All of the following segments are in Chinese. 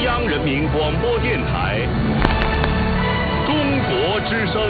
央人民广播电台中国之声。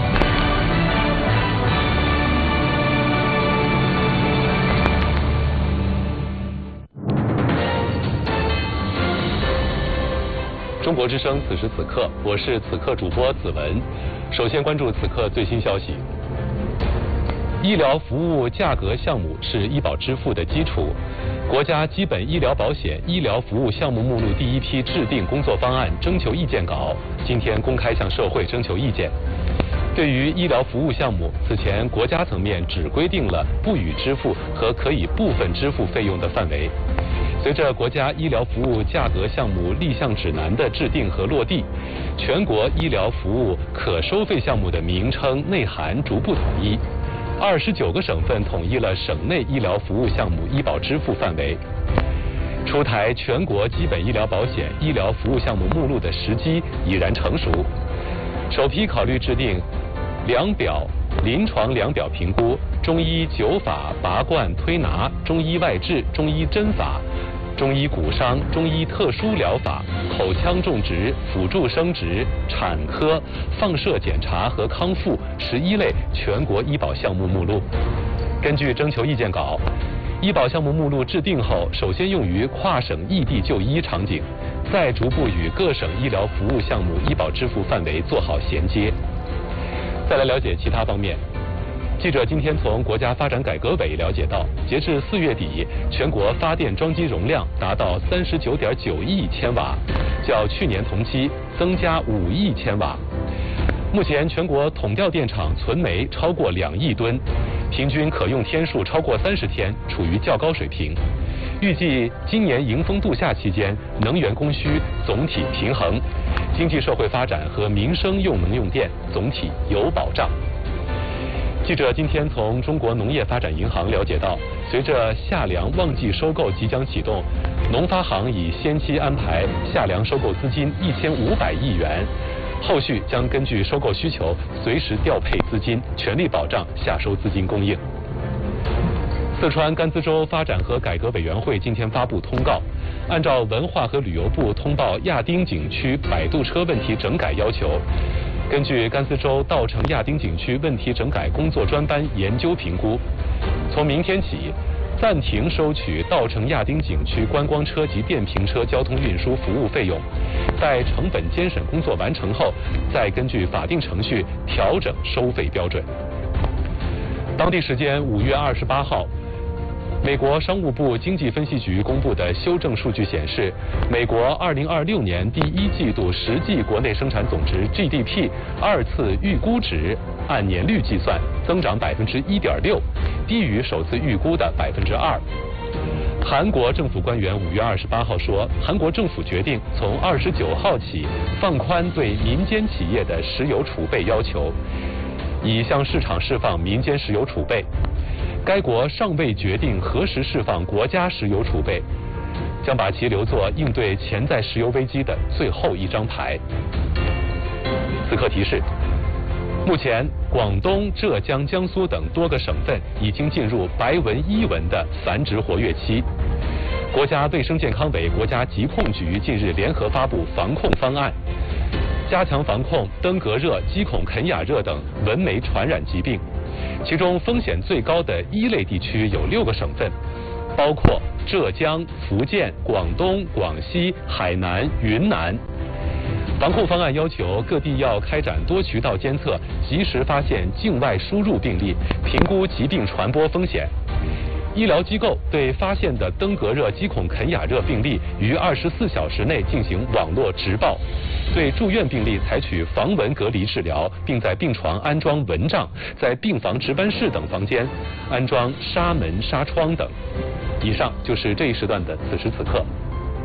中国之声，此时此刻，我是此刻主播子文。首先关注此刻最新消息。医疗服务价格项目是医保支付的基础。国家基本医疗保险医疗服务项目目录第一批制定工作方案征求意见稿今天公开向社会征求意见。对于医疗服务项目，此前国家层面只规定了不予支付和可以部分支付费用的范围。随着国家医疗服务价格项目立项指南的制定和落地，全国医疗服务可收费项目的名称内涵逐步统一。29个省份统一了省内医疗服务项目医保支付范围。出台全国基本医疗保险医疗服务项目目录的时机已然成熟，首批考虑制定量表、临床量表评估、中医灸法、拔罐、推拿、中医外治、中医针法、中医骨伤、中医特殊疗法、口腔种植、辅助生殖、产科、放射检查和康复11类全国医保项目目录。根据征求意见稿，医保项目目录制定后，首先用于跨省异地就医场景，再逐步与各省医疗服务项目医保支付范围做好衔接。再来了解其他方面。记者今天从国家发展改革委了解到，截至4月底，全国发电装机容量达到39.9亿千瓦，较去年同期增加5亿千瓦。目前全国统调电厂存煤超过2亿吨，平均可用天数超过30天，处于较高水平。预计今年迎峰度夏期间，能源供需总体平衡，经济社会发展和民生用能用电总体有保障。记者今天从中国农业发展银行了解到，随着夏粮旺季收购即将启动，农发行已先期安排夏粮收购资金1500亿元，后续将根据收购需求随时调配资金，全力保障夏收资金供应。四川甘孜州发展和改革委员会今天发布通告，按照文化和旅游部通报亚丁景区摆渡车问题整改要求，根据甘孜州稻城亚丁景区问题整改工作专班研究评估，从明天起暂停收取稻城亚丁景区观光车及电瓶车交通运输服务费用，待成本监审工作完成后，再根据法定程序调整收费标准。当地时间5月28号，美国商务部经济分析局公布的修正数据显示，美国2026年第1季度实际国内生产总值 GDP 二次预估值按年率计算增长1.6%，低于首次预估的2%。韩国政府官员5月28号说，韩国政府决定从29号起放宽对民间企业的石油储备要求，以向市场释放民间石油储备。该国尚未决定何时释放国家石油储备，将把其留作应对潜在石油危机的最后一张牌。此刻提示，目前广东、浙江、江苏等多个省份已经进入白纹伊蚊的繁殖活跃期。国家卫生健康委、国家疾控局近日联合发布防控方案，加强防控登革热、鸡孔肯雅热等蚊媒传染疾病。其中风险最高的1类地区有6个省份，包括浙江、福建、广东、广西、海南、云南。防控方案要求各地要开展多渠道监测，及时发现境外输入病例，评估疾病传播风险。医疗机构对发现的登革热、鸡孔肯雅热病例于24小时内进行网络直报，对住院病例采取防蚊隔离治疗，并在病床安装蚊帐，在病房值班室等房间安装纱门、纱窗等。以上就是这一时段的此时此刻。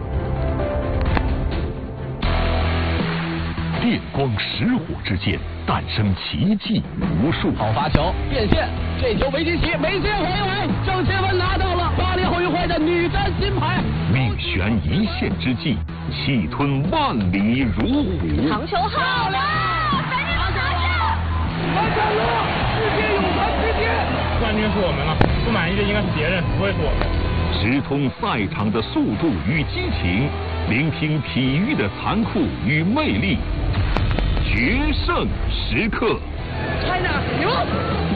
电光石火之间，诞生奇迹无数。 好发球变线，这球维基奇没接回来，郑钦文拿到了巴黎奥运会的女单金牌。 命悬一线之际，气吞万里如虎。 长球好了， 完成了世界泳坛之巅。 冠军是我们了，不满意的应该是别人，不会是我们。 直通赛场的速度与激情， 聆听体育的残酷与魅力，决胜时刻。 快点，牛！